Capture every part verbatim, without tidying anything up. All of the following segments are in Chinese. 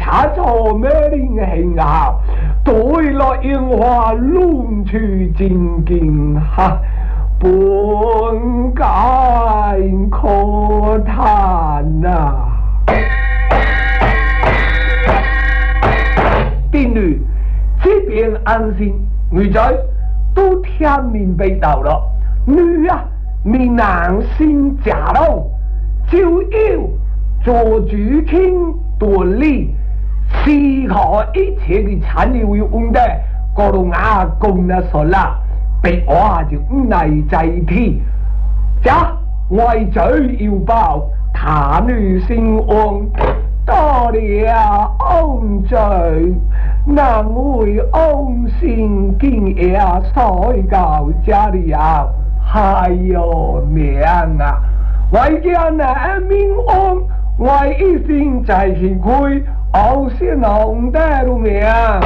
恰错美丽的形象，对了樱花乱去静静哈，本该可叹呐、啊。定律这边安心，女仔都听明白到了，女啊，你男性假喽，就要做主倾夺利，思考一切的产业为问题，嗰度阿公那说啦，别我就唔嚟制天，呀，为嘴要爆，他女性王。到了安罪，难为安心经也所教家里啊，还有娘啊！为家那民安，为一心在是亏，好些弄得路命。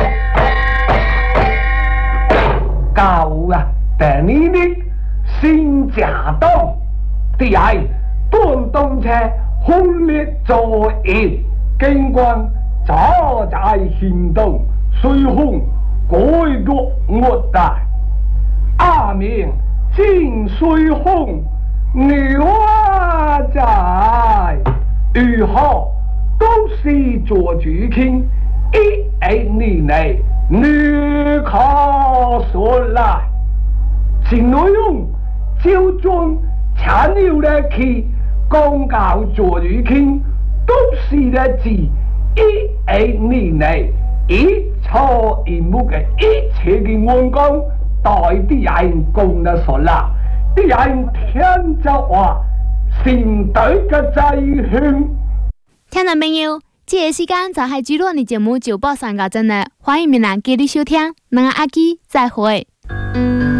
教啊，但你的新家道，第二顿动车轰烈作业。警官早在行动，随风改革我大，阿明尽随风，牛啊在，以后都是做主倾，一一年内你可说来，新内容就准产有的去公告做主倾。都是的字，一一年内一错一目嘅一切嘅案工，代啲人講得順啦，啲人聽就話，成隊嘅制勸。 聽到朋友，這個時間就係記錄你節目九八三個鐘啦，歡迎你哋繼續收聽，我係阿基，再會。